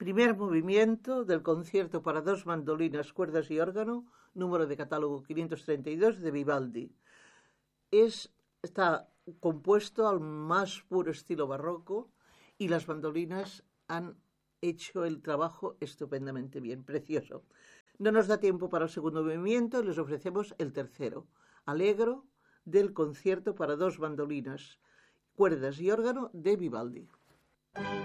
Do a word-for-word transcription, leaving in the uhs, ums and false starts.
Primer movimiento del concierto para dos mandolinas, cuerdas y órgano, número de catálogo quinientos treinta y dos de Vivaldi. Es, está compuesto al más puro estilo barroco y las mandolinas han hecho el trabajo estupendamente bien, precioso. No nos da tiempo para el segundo movimiento, les ofrecemos el tercero, Allegro del concierto para dos mandolinas, cuerdas y órgano de Vivaldi.